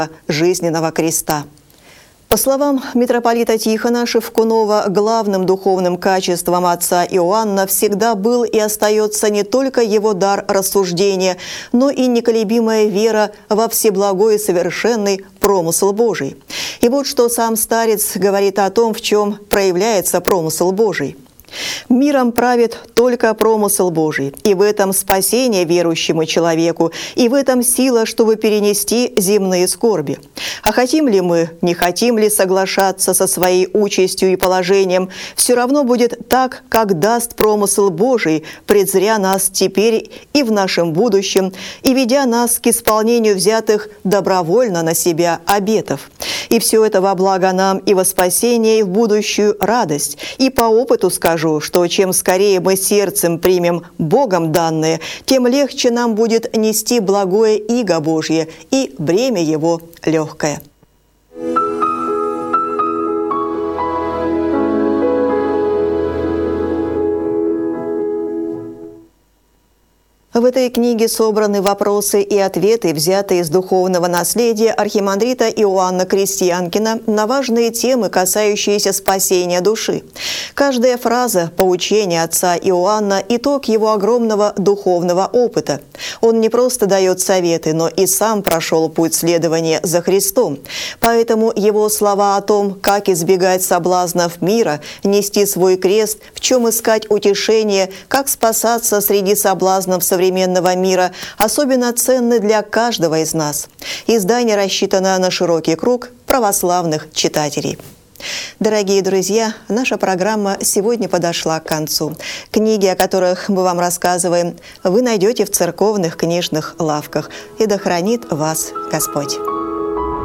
жизненного креста. По словам митрополита Тихона Шевкунова, главным духовным качеством отца Иоанна всегда был и остается не только его дар рассуждения, но и неколебимая вера во всеблагой и совершенный промысл Божий. И вот что сам старец говорит о том, в чем проявляется промысл Божий. «Миром правит только промысл Божий, и в этом спасение верующему человеку, и в этом сила, чтобы перенести земные скорби. А хотим ли мы, не хотим ли соглашаться со своей участью и положением, все равно будет так, как даст промысл Божий, презря нас теперь и в нашем будущем, и ведя нас к исполнению взятых добровольно на себя обетов. И все это во благо нам и во спасение, и в будущую радость. И по опыту скажу, что чем скорее мы сердцем примем Богом данное, тем легче нам будет нести благое иго Божье, и бремя его легкое». В этой книге собраны вопросы и ответы, взятые из духовного наследия архимандрита Иоанна Крестьянкина на важные темы, касающиеся спасения души. Каждая фраза поучения отца Иоанна – итог его огромного духовного опыта. Он не просто дает советы, но и сам прошел путь следования за Христом. Поэтому его слова о том, как избегать соблазнов мира, нести свой крест, в чем искать утешение, как спасаться среди соблазнов современного мира, особенно ценны для каждого из нас. Издание рассчитано на широкий круг православных читателей. Дорогие друзья, наша программа сегодня подошла к концу. Книги, о которых мы вам рассказываем, вы найдете в церковных книжных лавках. И да хранит вас Господь!